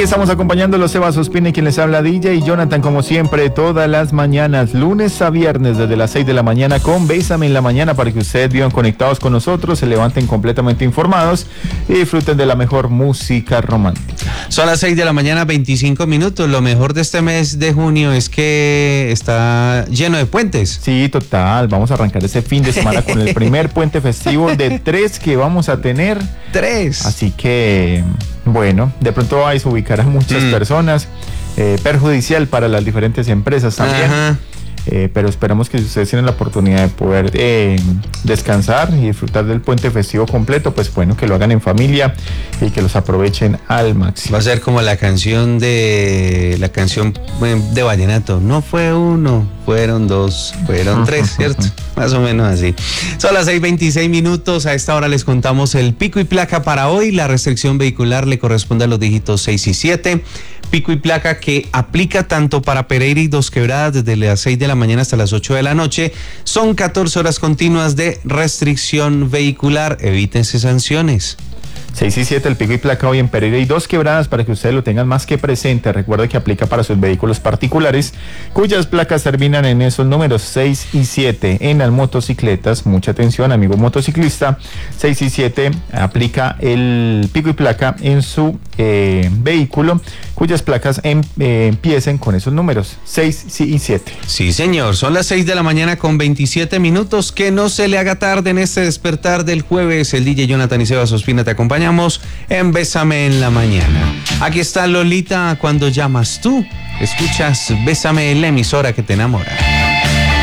estamos acompañándolos, Sebas Ospina y quien les habla, DJ y Jonathan, como siempre, todas las mañanas, lunes a viernes, desde las 6 de la mañana, con Bésame en la Mañana, para que ustedes vivan conectados con nosotros, se levanten completamente informados y disfruten de la mejor música romántica. Son las 6 de la mañana, 25 minutos. Lo mejor de este mes de junio es que está lleno de puentes. Sí, total. Vamos a arrancar ese fin de semana con el primer puente festivo de 3 que vamos a tener. 3. Así que, bueno, de pronto vais a ubicar a muchas personas. Perjudicial para las diferentes empresas también. Ajá. Pero esperamos que si ustedes tienen la oportunidad de poder descansar y disfrutar del puente festivo completo, pues bueno, que lo hagan en familia y que los aprovechen al máximo. Va a ser como la canción de vallenato. No fue uno, fueron dos, fueron tres, ¿cierto? Más o menos así. Son las 6:26 minutos. A esta hora les contamos el pico y placa para hoy. La restricción vehicular le corresponde a los dígitos 6 y 7. Pico y placa que aplica tanto para Pereira y Dos Quebradas desde las 6 de la mañana hasta las 8 de la noche. Son 14 horas continuas de restricción vehicular. Evítense sanciones. 6 y 7, el pico y placa hoy en Pereira y Dos Quebradas, para que ustedes lo tengan más que presente. Recuerde que aplica para sus vehículos particulares, cuyas placas terminan en esos números 6 y 7. En las motocicletas, mucha atención, amigo motociclista, 6 y 7 aplica el pico y placa en su vehículo, cuyas placas empiecen con esos números 6 y 7. Sí, señor, son las 6 de la mañana con 27 minutos. Que no se le haga tarde en este despertar del jueves. El DJ Jonathan y Sebas Ospina te acompañamos en Bésame en la Mañana. Aquí está Lolita, Cuando llamas tú. Escuchas Bésame, la emisora que te enamora.